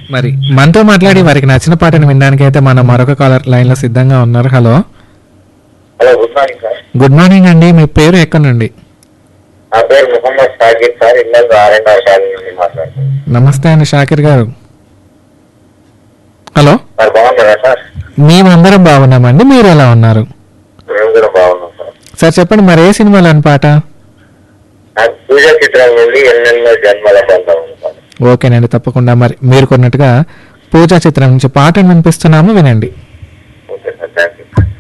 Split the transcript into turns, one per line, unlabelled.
మరి మనతో మాట్లాడి వారికి నచ్చిన పాటను వినడానికి అయితే మన మరొక కాలర్ లైన్ లో సిద్ధంగా ఉన్నారు. Hello
hello, good morning sir.
Good morning అండి. మీ పేరు ఎక్కడి నుండి?
నా పేరు Mohammed Shakir sir. Yellandu R and R colony నుండి మాట్లాడుతున్నాను.
నమస్తే అండి షాకిర్ గారు. హలో
సార్, బాగున్నారా సార్?
మేమందరం బాగున్నామండి. మీరు ఎలా ఉన్నారు?
మేము కూడా బాగున్నాం సార్.
సార్ చెప్పండి, మరి ఏ సినిమాలోని పాట?
నాకు పూజ చిత్రం నుండి ఎన్నెన్నో జన్మల బంధం ఉంది సార్.
ఓకేనండి, తప్పకుండా. మరి మీరు కొన్నట్టుగా పూజా చిత్రం నుంచి పాటను వినిపిస్తున్నాము, వినండి.